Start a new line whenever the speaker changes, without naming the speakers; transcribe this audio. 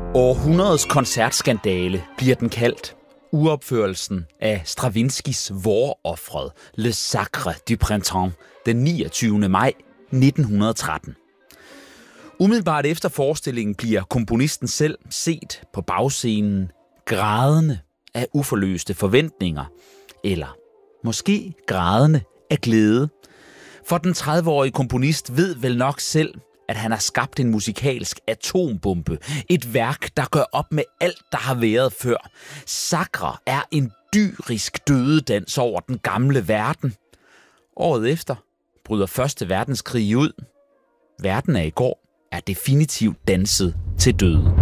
Århundredets koncertskandale bliver den kaldt. Uopførelsen af Stravinskys Våroffret, Le Sacre du Printemps, den 29. maj 1913. Umiddelbart efter forestillingen bliver komponisten selv set på bagscenen, grædende af uforløste forventninger, eller måske grædende af glæde. For den 30-årige komponist ved vel nok selv, at han har skabt en musikalsk atombombe. Et værk, der gør op med alt, der har været før. Sacre er en dyrisk dødedans over den gamle verden. Året efter bryder 1. verdenskrig ud. Verden af i går er definitivt danset til døde.